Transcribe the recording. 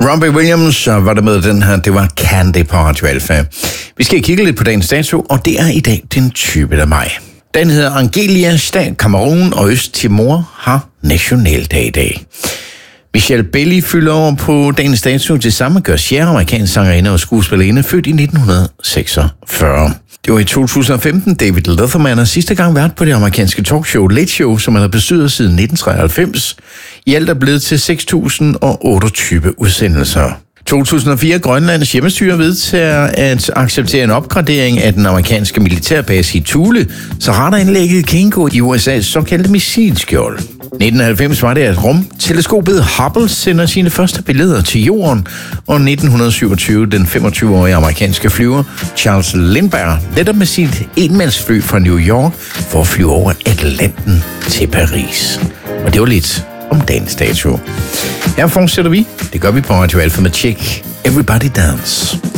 Robbie Williams var der med den her, det var Candy på Radio Alpha. Vi skal kigge lidt på dagens dato, og det er i dag den 20. maj. Den hedder Angelia, stat Kamerun og Øst-Timor har nationaldag i dag. Michelle Bailey fylder over på dagens dato. Det samme gør Cher, amerikansk sangerinde og skuespillerinde, født i 1946. Det var i 2015, David Letterman er sidste gang vært på det amerikanske talkshow Late Show, som han har bestyret siden 1993. I alt er blevet til 6.028 udsendelser. 2004 Grønlands hjemmestyre vedtager at acceptere en opgradering af den amerikanske militærbase i Thule, så radaranlægget kan indgå i USA's såkaldte missilskjold. 1990 var det, at rumteleskopet Hubble sender sine første billeder til jorden, og 1927 den 25-årige amerikanske flyver Charles Lindbergh netop med sit enmandsfly fra New York for at flyve over Atlanten til Paris. Og det var lidt om dagens dato. Her fortsætter vi. Det gør vi på Radio Alpha med Check Everybody Dance.